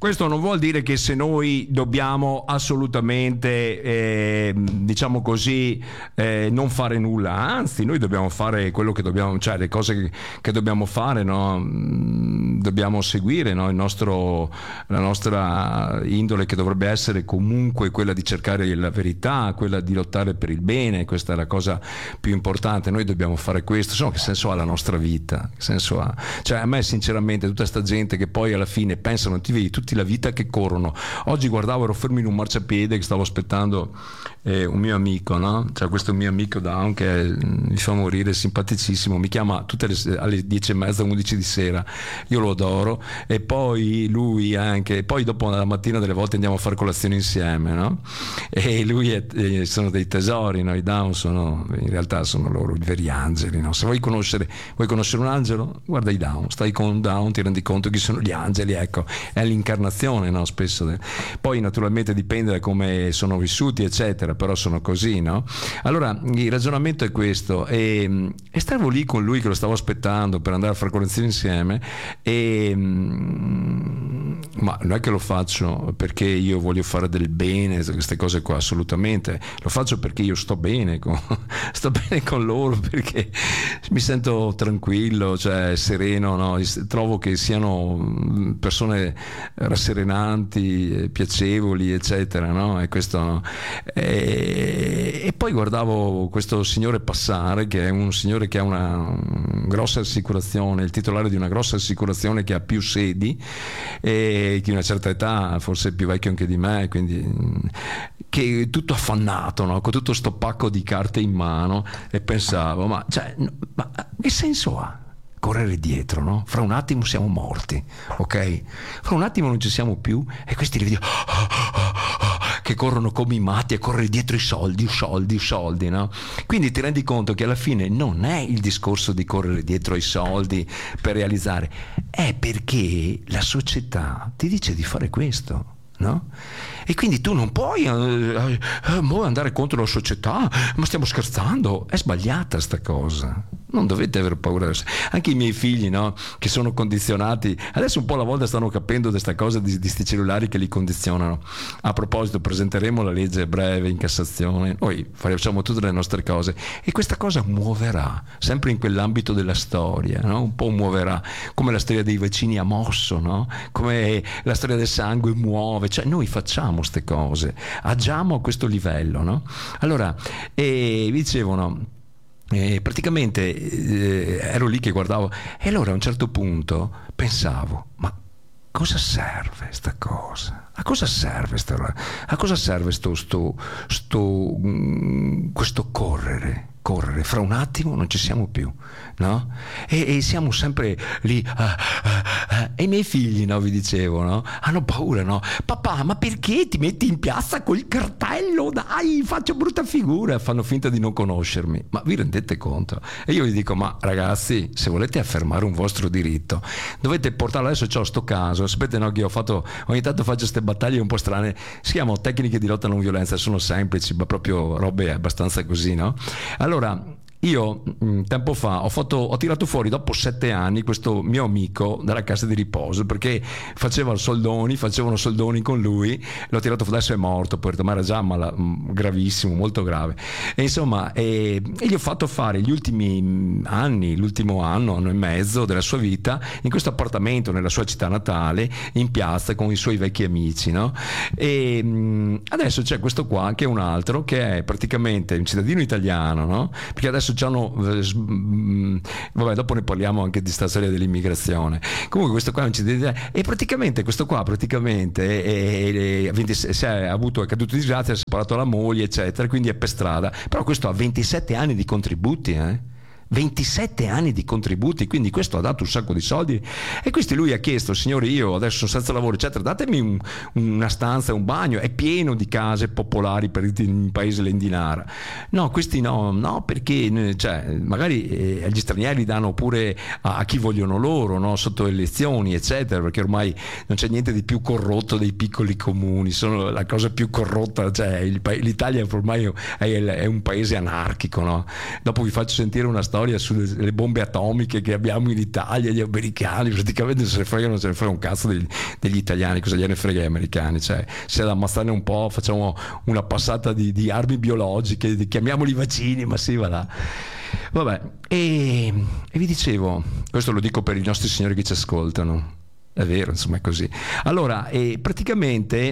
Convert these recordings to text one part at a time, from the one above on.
questo non vuol dire che se noi dobbiamo assolutamente, diciamo così, non fare nulla, anzi noi dobbiamo fare quello che dobbiamo, cioè le cose che dobbiamo fare, no? Dobbiamo seguire, no? La nostra indole, che dovrebbe essere comunque quella di cercare la verità, quella di lottare per il bene. Questa è la cosa più importante. Noi dobbiamo fare questo. Se no, che senso ha la nostra vita? Che senso ha? Cioè, a me sinceramente tutta sta gente che poi alla fine pensano, ti vedi tutti la vita che corrono. Oggi guardavo, ero fermo in un marciapiede che stavo aspettando un mio amico, no? Cioè questo mio amico Down che mi fa morire, simpaticissimo, mi chiama alle 10:30, 11 di sera, io lo adoro, e poi lui anche, poi dopo la mattina delle volte andiamo a fare colazione insieme, no? E lui sono dei tesori, no? I Down in realtà sono loro i veri angeli, no? Se vuoi conoscere un angelo, guarda i Down, stai con Down, ti rendi conto chi sono gli angeli, ecco, è l'incarnazione, no? Spesso poi naturalmente dipende da come sono vissuti eccetera, però sono così, no? Allora il ragionamento è questo, e stavo lì con lui che lo stavo aspettando per andare a fare colazione insieme, ma non è che lo faccio perché io voglio fare del bene, queste cose qua, assolutamente, lo faccio perché io sto bene con loro, perché mi sento tranquillo, cioè sereno, no? Trovo che siano persone rasserenanti, piacevoli eccetera, no? E questo, no? E poi guardavo questo signore passare, che è un signore che ha una grossa assicurazione, il titolare di una grossa assicurazione che ha più sedi, e di una certa età, forse più vecchio anche di me, quindi che è tutto affannato, no? Con tutto sto pacco di carte in mano, e pensavo, ma che senso ha correre dietro, no? Fra un attimo siamo morti, ok? Fra un attimo non ci siamo più, e questi li vedo che corrono come i matti a correre dietro i soldi, no? Quindi ti rendi conto che alla fine non è il discorso di correre dietro ai soldi per realizzare, è perché la società ti dice di fare questo, no? E quindi tu non puoi andare contro la società, ma stiamo scherzando, è sbagliata sta cosa, non dovete aver paura. Anche i miei figli, no? Che sono condizionati adesso un po' alla volta, stanno capendo questa cosa di sti cellulari che li condizionano. A proposito, presenteremo la legge breve in Cassazione, noi facciamo tutte le nostre cose, e questa cosa muoverà sempre in quell'ambito della storia, no? Un po' muoverà, come la storia dei vaccini ha mosso, no? Come la storia del sangue muove, cioè noi facciamo queste cose, agiamo a questo livello, no? Allora, vi dicevano, praticamente ero lì che guardavo, e allora a un certo punto pensavo, ma cosa serve sta cosa? A cosa serve questo correre? Fra un attimo non ci siamo più, no? E siamo sempre lì, e i miei figli, no, vi dicevo, no? Hanno paura, no? Papà, ma perché ti metti in piazza col cartello? Dai, faccio brutta figura. Fanno finta di non conoscermi, ma vi rendete conto? E io gli dico, ma ragazzi, se volete affermare un vostro diritto dovete portarlo. Adesso c'ho sto caso, sapete, no, che ogni tanto faccio queste battaglie un po' strane, si chiamano tecniche di lotta non violenza, sono semplici, ma proprio robe abbastanza così, no? Allora, io tempo fa ho tirato fuori dopo 7 anni questo mio amico dalla cassa di riposo, perché facevano soldoni con lui, l'ho tirato fuori, adesso è morto, ma era già gravissimo, molto grave, e insomma e gli ho fatto fare gli ultimi anni, l'ultimo anno e mezzo della sua vita in questo appartamento nella sua città natale, in piazza con i suoi vecchi amici, no? E adesso c'è questo qua che è un altro, che è praticamente un cittadino italiano, no? Perché adesso vabbè, dopo ne parliamo anche di sta storia dell'immigrazione. Comunque questo qua è un cittadino, e praticamente questo qua è caduto di disgrazia, ha separato la moglie eccetera, quindi è per strada, però questo ha 27 anni di contributi, 27 anni di contributi, quindi questo ha dato un sacco di soldi, e questo lui ha chiesto, signore, io adesso sono senza lavoro eccetera, datemi una stanza, un bagno, è pieno di case popolari per il paese Lendinara. No, questi no, perché cioè, magari agli stranieri danno pure a chi vogliono loro, no? Sotto elezioni eccetera, perché ormai non c'è niente di più corrotto dei piccoli comuni, sono la cosa più corrotta, cioè l'Italia ormai è un paese anarchico, no? Dopo vi faccio sentire una storia storia sulle bombe atomiche che abbiamo in Italia, gli americani praticamente se ne frega un cazzo degli italiani, cosa gliene frega agli americani, cioè se da ammazzarne un po' facciamo una passata di armi biologiche, chiamiamoli vaccini, ma sì, va là. Vabbè, e vi dicevo, questo lo dico per i nostri signori che ci ascoltano, è vero, insomma è così. Allora, praticamente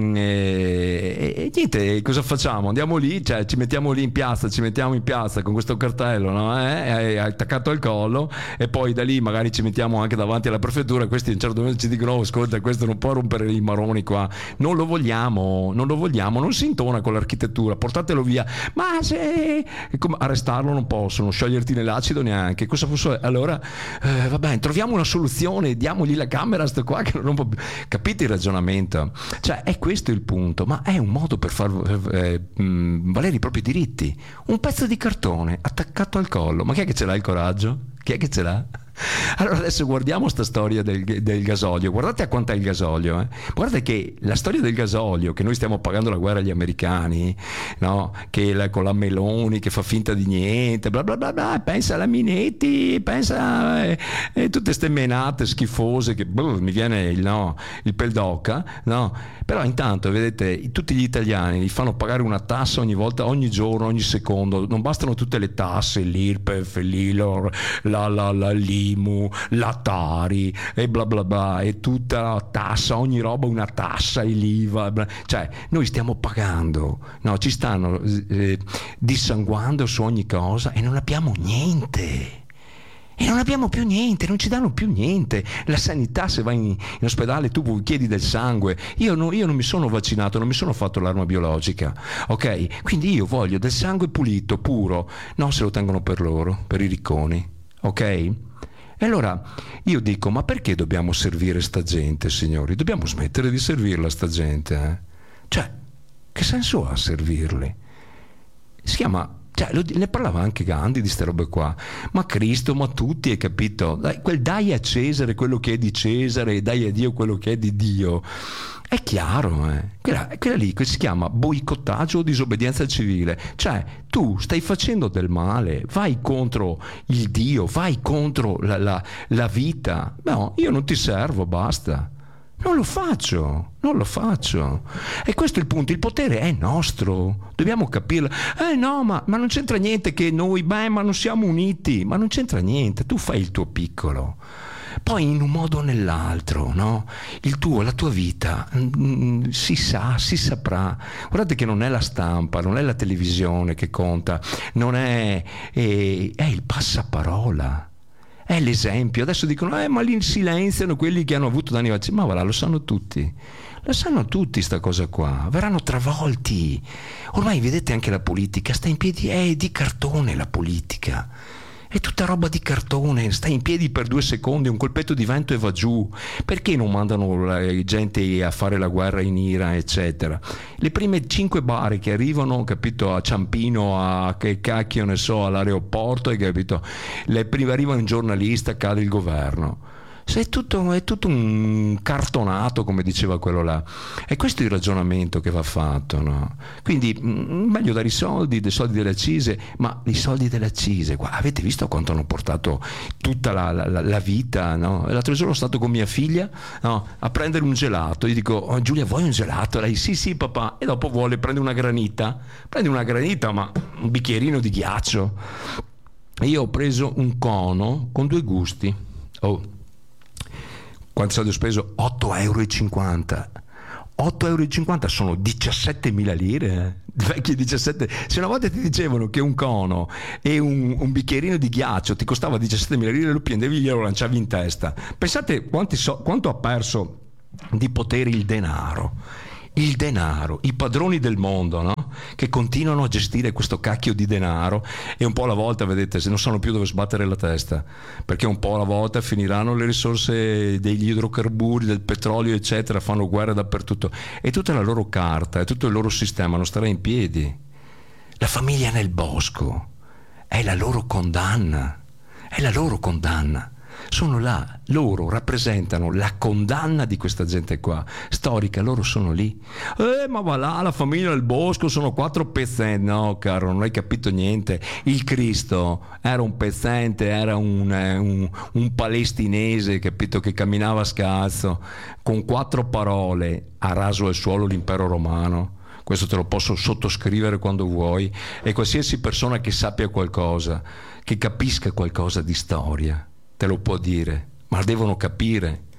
niente, cosa facciamo? Andiamo lì, cioè ci mettiamo lì in piazza, con questo cartello, no? Attaccato al collo, e poi da lì magari ci mettiamo anche davanti alla prefettura. Questi a un certo momento ci dicono: oh, ascolta, questo non può rompere i maroni qua, non lo vogliamo, non si intona con l'architettura, portatelo via. Ma se arrestarlo non possono, scioglierti nell'acido neanche, cosa posso? Allora vabbè, troviamo una soluzione, diamogli la camera a sto qua che non può. Capite il ragionamento? Cioè è questo il punto, ma è un modo per far valere i propri diritti. Un pezzo di cartone attaccato al collo, ma chi è che ce l'ha il coraggio? Chi è che ce l'ha? Allora adesso guardiamo sta storia del gasolio, guardate a quant'è il gasolio, guardate che la storia del gasolio, che noi stiamo pagando la guerra agli americani, no? Che con la Meloni che fa finta di niente, bla bla bla bla, pensa alla Minetti, pensa tutte ste menate schifose che mi viene il pel d'oca, no? Però intanto vedete tutti gli italiani li fanno pagare una tassa ogni volta, ogni giorno, ogni secondo, non bastano tutte le tasse, l'IRPEF, l'ILOR, l'IMU, la Tari e bla bla bla, e tutta la tassa, ogni roba una tassa, e l'IVA, cioè noi stiamo pagando, no, ci stanno dissanguando su ogni cosa e non abbiamo niente. E non abbiamo più niente, non ci danno più niente. La sanità, se vai in ospedale tu chiedi del sangue. Io non mi sono vaccinato, non mi sono fatto l'arma biologica, ok? Quindi io voglio del sangue pulito, puro. No, se lo tengono per loro, per i ricconi, ok? E allora io dico: ma perché dobbiamo servire sta gente, signori? Dobbiamo smettere di servirla sta gente, Cioè, che senso ha servirli? Si chiama... Cioè, ne parlava anche Gandhi di ste robe qua. Ma Cristo, ma tutti, hai capito? Dai a Cesare quello che è di Cesare e dai a Dio quello che è di Dio. È chiaro, quella lì che si chiama boicottaggio o disobbedienza civile. Cioè, tu stai facendo del male, vai contro il Dio, vai contro la vita. No, io non ti servo, basta. Non lo faccio. E questo è il punto, il potere è nostro, dobbiamo capirlo. No, ma non c'entra niente che noi, ma non siamo uniti, ma non c'entra niente, tu fai il tuo piccolo. Poi in un modo o nell'altro, no? La tua vita si saprà. Guardate che non è la stampa, non è la televisione che conta, non è il passaparola. È l'esempio. Adesso dicono: ma li silenziano quelli che hanno avuto danni vaccini. Ma voilà, lo sanno tutti sta cosa qua, verranno travolti. Ormai vedete anche la politica sta in piedi, è di cartone la politica, è tutta roba di cartone, sta in piedi per 2 secondi, un colpetto di vento e va giù. Perché non mandano la gente a fare la guerra in Iran, eccetera? Le prime 5 bare che arrivano, capito, a Ciampino, che cacchio ne so, all'aeroporto, hai capito? Le prime arriva un giornalista, cade il governo. È tutto un cartonato, come diceva quello là. E questo è il ragionamento che va fatto, no? Quindi meglio dare i soldi delle accise, ma i soldi delle accise, avete visto quanto hanno portato tutta la vita, no? L'altro giorno sono stato con mia figlia, no, a prendere un gelato. Gli dico: oh, Giulia, vuoi un gelato? Lei: sì papà. E dopo prende una granita, ma un bicchierino di ghiaccio. E io ho preso un cono con 2 gusti. Quanti soldi ho speso? 8,50 €. 8,50 € sono 17.000 lire. Vecchie 17. Se una volta ti dicevano che un cono e un bicchierino di ghiaccio ti costava 17.000 lire, lo prendevi e glielo lanciavi in testa. Pensate quanto ha perso di potere il denaro, i padroni del mondo, no? Che continuano a gestire questo cacchio di denaro, e un po' alla volta, vedete, se non sanno più dove sbattere la testa, perché un po' alla volta finiranno le risorse degli idrocarburi, del petrolio, eccetera, fanno guerra dappertutto, e tutta la loro carta e tutto il loro sistema non starà in piedi. La famiglia nel bosco è la loro condanna. sono là, loro rappresentano la condanna di questa gente qua, storica, loro sono lì. Ma va là, la famiglia del bosco sono 4 pezzenti. No, caro, non hai capito niente. Il Cristo era un pezzente, era un palestinese, capito, che camminava a scalzo, con 4 parole ha raso al suolo l'impero romano. Questo te lo posso sottoscrivere quando vuoi, e qualsiasi persona che sappia qualcosa, che capisca qualcosa di storia, te lo può dire, ma devono capire